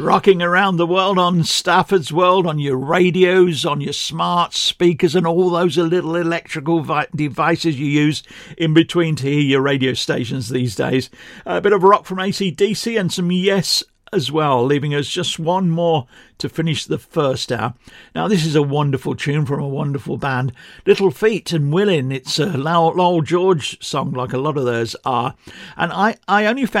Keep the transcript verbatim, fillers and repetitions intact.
Rocking around the world on Stafford's World, on your radios, on your smart speakers and all those little electrical vi- devices you use in between to hear your radio stations these days. A bit of rock from A C D C and some Yes as well, leaving us just one more to finish the first hour. Now, this is a wonderful tune from a wonderful band, Little Feat and Willin'. It's a Lowell, Lowell George song, like a lot of theirs are. And I, I only found